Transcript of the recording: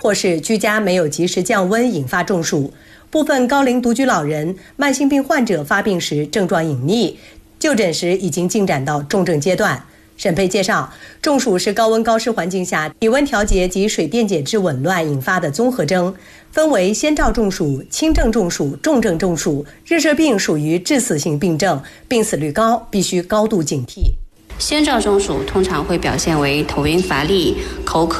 或是居家没有及时降温引发中暑。部分高龄独居老人、慢性病患者发病时症状隐匿，就诊时已经进展到重症阶段。沈佩介绍，中暑是高温高湿环境下体温调节及水电解质紊乱引发的综合征，分为先兆中暑、轻症中暑、重症中暑。热射病属于致死性病症，病死率高，必须高度警惕。 先兆中暑通常会表现为头晕乏力、口渴。